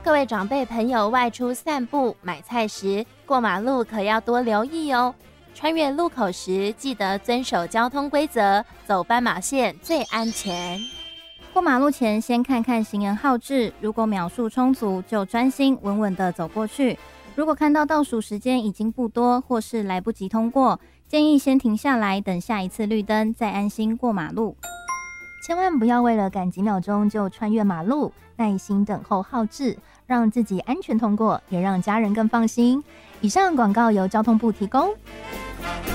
各位长辈朋友外出散步、买菜时，过马路可要多留意哦。穿越路口时，记得遵守交通规则，走斑马线最安全。 过马路前先看看行人号志，如果秒数充足，就专心稳稳地走过去。如果看到倒数时间已经不多，或是来不及通过，建议先停下来，等下一次绿灯，再安心过马路。 千万不要为了赶几秒钟就穿越马路，耐心等候号志，让自己安全通过，也让家人更放心。以上广告由交通部提供。